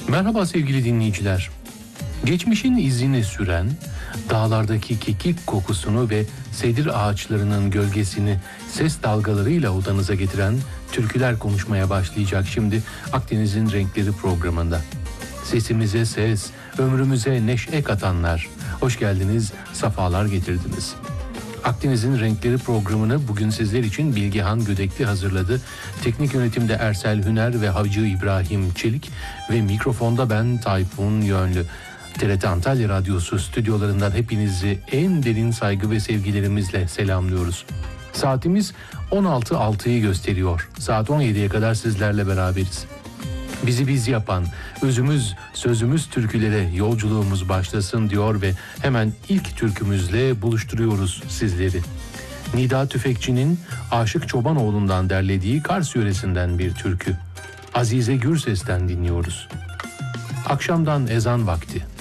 Merhaba sevgili dinleyiciler. Geçmişin izini süren, dağlardaki kekik kokusunu ve sedir ağaçlarının gölgesini ses dalgalarıyla odanıza getiren türküler konuşmaya başlayacak şimdi Akdeniz'in Renkleri programında. Sesimize ses, ömrümüze neşe katanlar. Hoş geldiniz, safalar getirdiniz. Akdeniz'in Renkleri programını bugün sizler için Bilgehan Gödekli hazırladı. Teknik yönetimde Ersel Hüner ve Hacı İbrahim Çelik ve mikrofonda ben Tayfun Yönlü. TRT Antalya Radyosu stüdyolarından hepinizi en derin saygı ve sevgilerimizle selamlıyoruz. Saatimiz 16.06'yı gösteriyor. Saat 17'ye kadar sizlerle beraberiz. Bizi biz yapan, özümüz, sözümüz türkülere yolculuğumuz başlasın diyor ve hemen ilk türkümüzle buluşturuyoruz sizleri. Nida Tüfekçi'nin Aşık Çobanoğlu'ndan derlediği Kars yöresinden bir türkü. Azize Gürses'ten dinliyoruz. Akşamdan ezan vakti.